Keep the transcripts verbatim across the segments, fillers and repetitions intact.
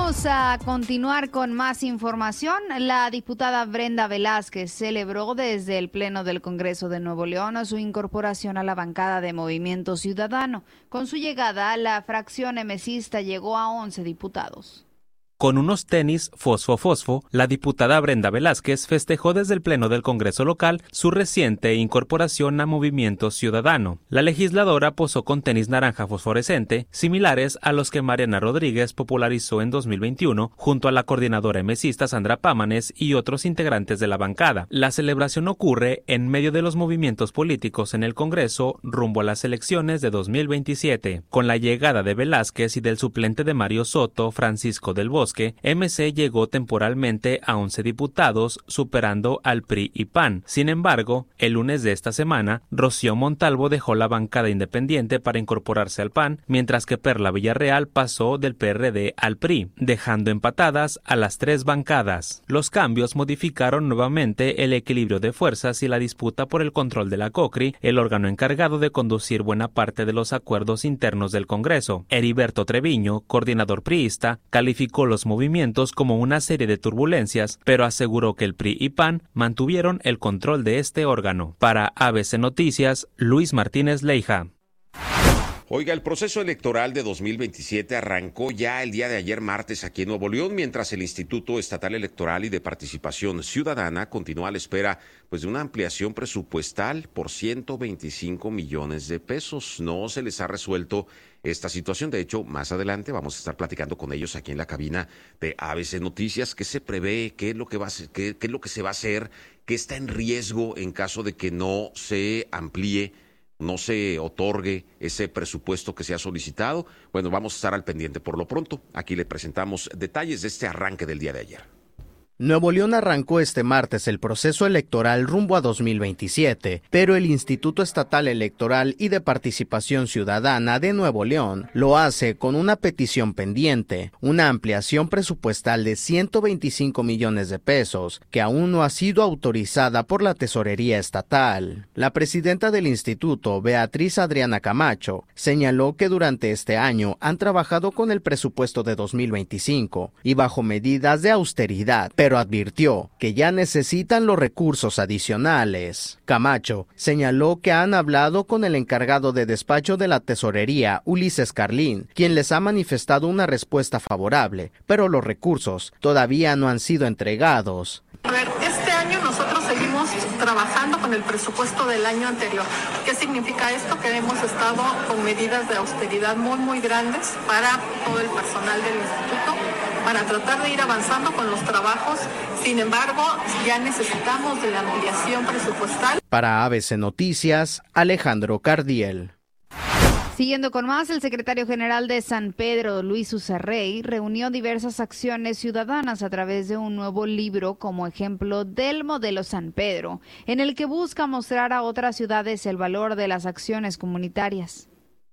Vamos a continuar con más información. La diputada Brenda Velázquez celebró desde el Pleno del Congreso de Nuevo León su incorporación a la bancada de Movimiento Ciudadano. Con su llegada, la fracción emesista llegó a once diputados. Con unos tenis fosfo-fosfo, la diputada Brenda Velázquez festejó desde el Pleno del Congreso local su reciente incorporación a Movimiento Ciudadano. La legisladora posó con tenis naranja fosforescente, similares a los que Mariana Rodríguez popularizó en dos mil veintiuno junto a la coordinadora emesista Sandra Pámanes y otros integrantes de la bancada. La celebración ocurre en medio de los movimientos políticos en el Congreso rumbo a las elecciones de dos mil veintisiete. Con la llegada de Velázquez y del suplente de Mario Soto, Francisco del Bosque, M C llegó temporalmente a once diputados, superando al P R I y P A N. Sin embargo, el lunes de esta semana, Rocío Montalvo dejó la bancada independiente para incorporarse al P A N, mientras que Perla Villarreal pasó del P R D al P R I, dejando empatadas a las tres bancadas. Los cambios modificaron nuevamente el equilibrio de fuerzas y la disputa por el control de la COCRI, el órgano encargado de conducir buena parte de los acuerdos internos del Congreso. Heriberto Treviño, coordinador priista, calificó los movimientos como una serie de turbulencias, pero aseguró que el P R I y P A N mantuvieron el control de este órgano. Para A B C Noticias, Luis Martínez Leija. Oiga, el proceso electoral de dos mil veintisiete arrancó ya el día de ayer martes aquí en Nuevo León, mientras el Instituto Estatal Electoral y de Participación Ciudadana continúa a la espera pues, de una ampliación presupuestal por ciento veinticinco millones de pesos. No se les ha resuelto esta situación. De hecho, más adelante vamos a estar platicando con ellos aquí en la cabina de A B C Noticias. ¿Qué se prevé? ¿Qué es lo que va a ser, qué, qué es lo que se va a hacer? ¿Qué está en riesgo en caso de que no se amplíe, no se otorgue ese presupuesto que se ha solicitado? Bueno, vamos a estar al pendiente. Por lo pronto, aquí le presentamos detalles de este arranque del día de ayer. Nuevo León arrancó este martes el proceso electoral rumbo a dos mil veintisiete, pero el Instituto Estatal Electoral y de Participación Ciudadana de Nuevo León lo hace con una petición pendiente, una ampliación presupuestal de ciento veinticinco millones de pesos, que aún no ha sido autorizada por la Tesorería Estatal. La presidenta del instituto, Beatriz Adriana Camacho, señaló que durante este año han trabajado con el presupuesto de dos mil veinticinco y bajo medidas de austeridad, pero pero advirtió que ya necesitan los recursos adicionales. Camacho señaló que han hablado con el encargado de despacho de la tesorería, Ulises Carlín, quien les ha manifestado una respuesta favorable, pero los recursos todavía no han sido entregados. A ver, este año nosotros seguimos trabajando con el presupuesto del año anterior. ¿Qué significa esto? Que hemos estado con medidas de austeridad muy, muy grandes para todo el personal del instituto, para tratar de ir avanzando con los trabajos. Sin embargo, ya necesitamos de la ampliación presupuestal. Para A B C Noticias, Alejandro Cardiel. Siguiendo con más, el secretario general de San Pedro, Luis Ucerrey, reunió diversas acciones ciudadanas a través de un nuevo libro como ejemplo del modelo San Pedro, en el que busca mostrar a otras ciudades el valor de las acciones comunitarias.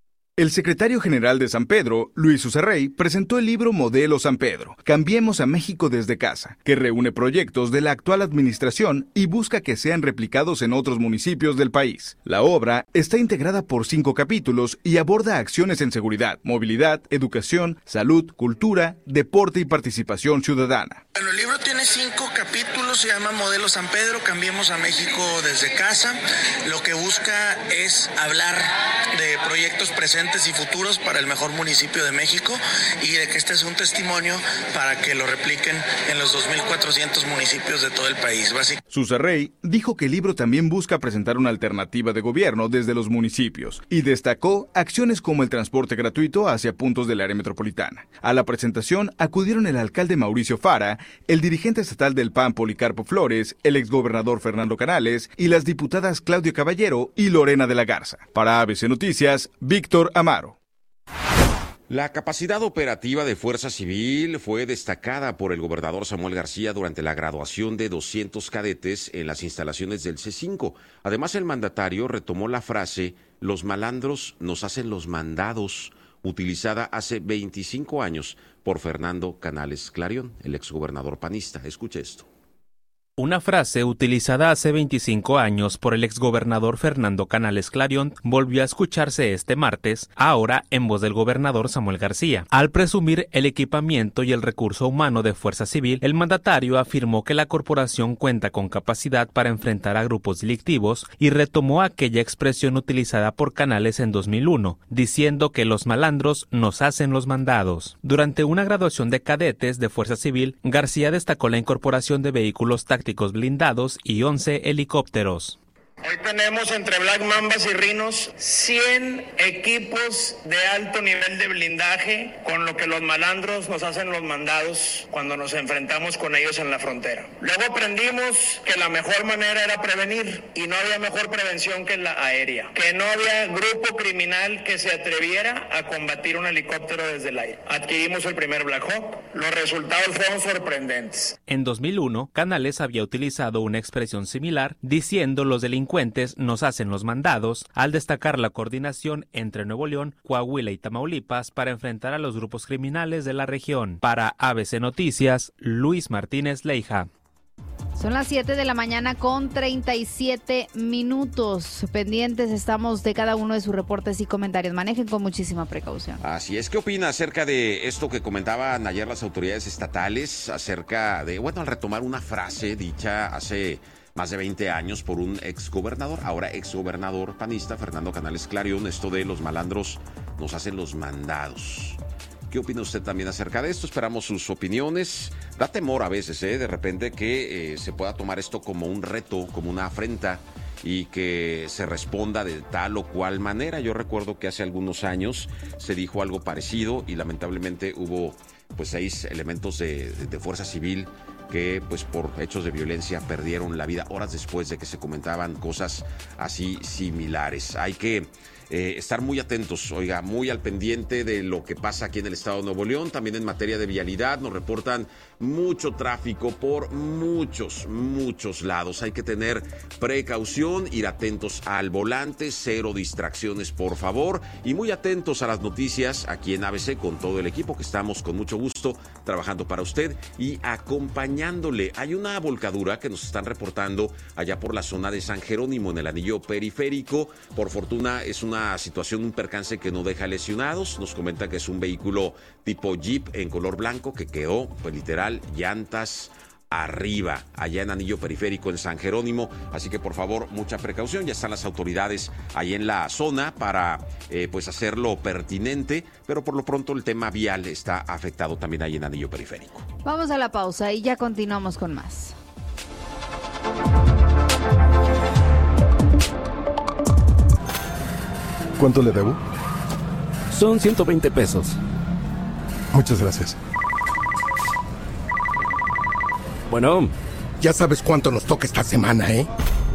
El secretario general de San Pedro, Luis Ucerrey, presentó el libro Modelo San Pedro, Cambiemos a México desde casa, que reúne proyectos de la actual administración y busca que sean replicados en otros municipios del país. La obra está integrada por cinco capítulos y aborda acciones en seguridad, movilidad, educación, salud, cultura, deporte y participación ciudadana. Bueno, el libro tiene cinco capítulos, se llama Modelo San Pedro, Cambiemos a México desde casa. Lo que busca es hablar de proyectos presentes y futuros para el mejor municipio de México y de que este es un testimonio para que lo repliquen en los dos mil cuatrocientos municipios de todo el país. Ucerrey dijo que el libro también busca presentar una alternativa de gobierno desde los municipios y destacó acciones como el transporte gratuito hacia puntos del área metropolitana. A la presentación acudieron el alcalde Mauricio Fara, el dirigente estatal del P A N Policarpo Flores, el exgobernador Fernando Canales y las diputadas Claudia Caballero y Lorena de la Garza. Para A B C Noticias, Víctor Amaro. La capacidad operativa de Fuerza Civil fue destacada por el gobernador Samuel García durante la graduación de doscientos cadetes en las instalaciones del C cinco. Además, el mandatario retomó la frase "los malandros nos hacen los mandados", utilizada hace veinticinco años por Fernando Canales Clarión, el exgobernador panista. Escuche esto. Una frase utilizada hace veinticinco años por el exgobernador Fernando Canales Clarion volvió a escucharse este martes, ahora en voz del gobernador Samuel García. Al presumir el equipamiento y el recurso humano de Fuerza Civil, el mandatario afirmó que la corporación cuenta con capacidad para enfrentar a grupos delictivos y retomó aquella expresión utilizada por Canales en dos mil uno, diciendo que los malandros nos hacen los mandados. Durante una graduación de cadetes de Fuerza Civil, García destacó la incorporación de vehículos tácticos blindados y once helicópteros. Hoy tenemos entre Black Mambas y Rhinos cien equipos de alto nivel de blindaje, con lo que los malandros nos hacen los mandados cuando nos enfrentamos con ellos en la frontera. Luego aprendimos que la mejor manera era prevenir, y no había mejor prevención que la aérea, que no había grupo criminal que se atreviera a combatir un helicóptero desde el aire. Adquirimos el primer Black Hawk. Los resultados fueron sorprendentes. En dos mil uno, Canales había utilizado una expresión similar, diciendo los delincuentes nos hacen los mandados, al destacar la coordinación entre Nuevo León, Coahuila y Tamaulipas para enfrentar a los grupos criminales de la región. Para A B C Noticias, Luis Martínez Leija. Son las siete de la mañana con treinta y siete minutos. Pendientes estamos de cada uno de sus reportes y comentarios. Manejen con muchísima precaución. Así es. ¿Qué opina acerca de esto que comentaban ayer las autoridades estatales acerca de, bueno, al retomar una frase dicha hace más de veinte años por un exgobernador, ahora exgobernador panista, Fernando Canales Clarion, esto de los malandros nos hacen los mandados? ¿Qué opina usted también acerca de esto? Esperamos sus opiniones. Da temor a veces, ¿eh? de repente, que eh, se pueda tomar esto como un reto, como una afrenta, y que se responda de tal o cual manera. Yo recuerdo que hace algunos años se dijo algo parecido y lamentablemente hubo pues seis elementos de, de, de Fuerza Civil que pues por hechos de violencia perdieron la vida horas después de que se comentaban cosas así similares. Hay que eh, estar muy atentos, oiga, muy al pendiente de lo que pasa aquí en el estado de Nuevo León. También en materia de vialidad nos reportan mucho tráfico por muchos, muchos lados. Hay que tener precaución, ir atentos al volante, cero distracciones, por favor, y muy atentos a las noticias aquí en A B C con todo el equipo que estamos con mucho gusto trabajando para usted y acompañándole. Hay una volcadura que nos están reportando allá por la zona de San Jerónimo, en el anillo periférico. Por fortuna es una situación, un percance que no deja lesionados. Nos comenta que es un vehículo tipo Jeep en color blanco que quedó, pues literal, llantas arriba, allá en anillo periférico en San Jerónimo, así que por favor mucha precaución. Ya están las autoridades ahí en la zona para eh, pues hacerlo pertinente, pero por lo pronto el tema vial está afectado también ahí en anillo periférico. Vamos a la pausa y ya continuamos con más. ¿Cuánto le debo? Son ciento veinte pesos. Muchas gracias. Bueno, ya sabes cuánto nos toca esta semana, ¿eh?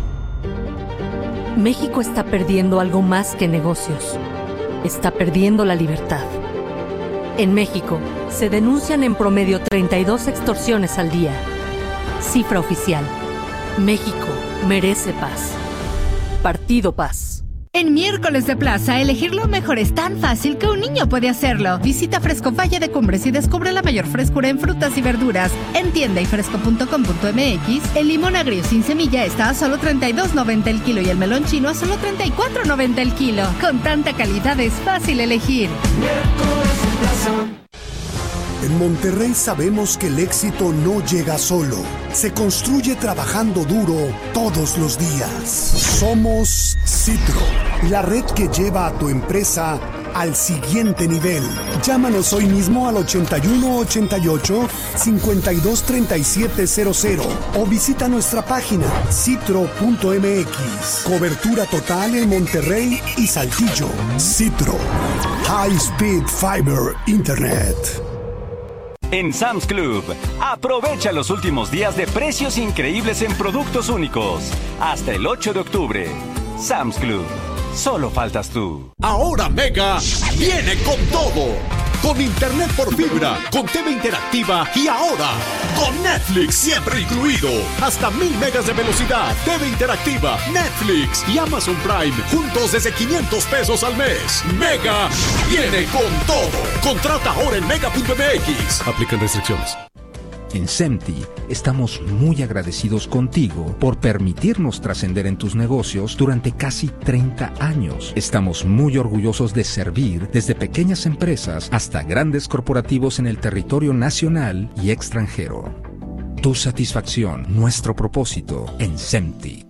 México está perdiendo algo más que negocios. Está perdiendo la libertad. En México, se denuncian en promedio treinta y dos extorsiones al día. Cifra oficial. México merece paz. Partido Paz. En Miércoles de Plaza, elegir lo mejor es tan fácil que un niño puede hacerlo. Visita Fresco Valle de Cumbres y descubre la mayor frescura en frutas y verduras. En tienda y fresco punto com punto m x, el limón agrio sin semilla está a solo treinta y dos noventa el kilo y el melón chino a solo treinta y cuatro noventa el kilo. Con tanta calidad es fácil elegir. Miércoles de Plaza. En Monterrey sabemos que el éxito no llega solo, se construye trabajando duro todos los días. Somos Citro, la red que lleva a tu empresa al siguiente nivel. Llámanos hoy mismo al ochenta y uno ochenta y ocho cincuenta y dos treinta y siete cero cero o visita nuestra página citro punto m x. Cobertura total en Monterrey y Saltillo. Citro, High Speed Fiber Internet. En Sam's Club, aprovecha los últimos días de precios increíbles en productos únicos. Hasta el ocho de octubre. Sam's Club. Solo faltas tú. Ahora Mega viene con todo. Con internet por fibra, con T V interactiva y ahora con Netflix siempre incluido. Hasta mil megas de velocidad, T V interactiva, Netflix y Amazon Prime juntos desde quinientos pesos al mes. Mega viene con todo. Contrata ahora en mega punto m x. Aplican restricciones. En SEMTI estamos muy agradecidos contigo por permitirnos trascender en tus negocios durante casi treinta años. Estamos muy orgullosos de servir desde pequeñas empresas hasta grandes corporativos en el territorio nacional y extranjero. Tu satisfacción, nuestro propósito en SEMTI.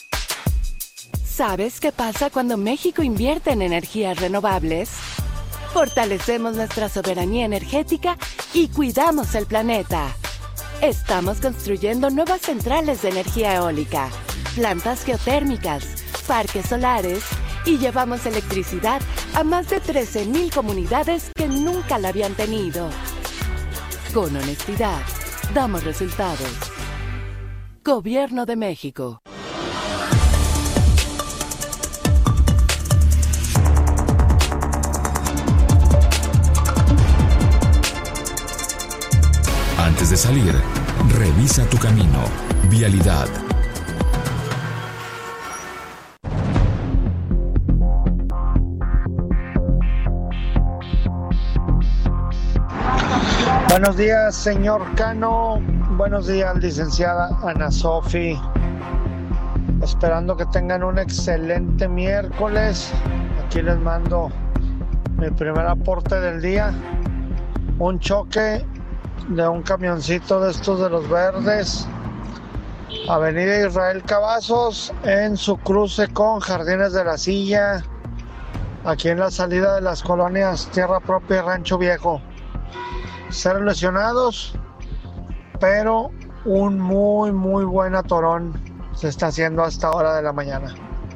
¿Sabes qué pasa cuando México invierte en energías renovables? Fortalecemos nuestra soberanía energética y cuidamos el planeta. Estamos construyendo nuevas centrales de energía eólica, plantas geotérmicas, parques solares y llevamos electricidad a más de trece mil comunidades que nunca la habían tenido. Con honestidad, damos resultados. Gobierno de México. Antes de salir, revisa tu camino. Vialidad. Buenos días, señor Cano. Buenos días, licenciada Ana Sofi. Esperando que tengan un excelente miércoles. Aquí les mando mi primer aporte del día. Un choque de un camioncito de estos de los verdes, Avenida Israel Cavazos, en su cruce con Jardines de la Silla, aquí en la salida de las colonias Tierra Propia y Rancho Viejo. Cero lesionados, pero un muy muy buen atorón se está haciendo a esta hora de la mañana.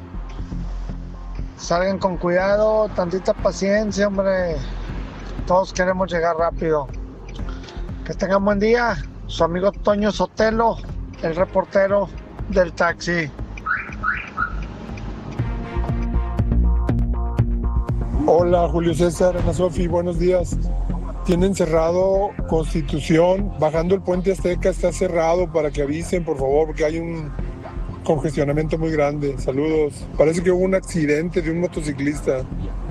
Salgan con cuidado, tantita paciencia, hombre. Todos queremos llegar rápido. Que tengan buen día. Su amigo Toño Sotelo, el reportero del taxi. Hola, Julio César, Ana Sofi, buenos días. Tienen cerrado Constitución, bajando el puente Azteca está cerrado para que avisen, por favor, porque hay un congestionamiento muy grande. Saludos. Parece que hubo un accidente de un motociclista.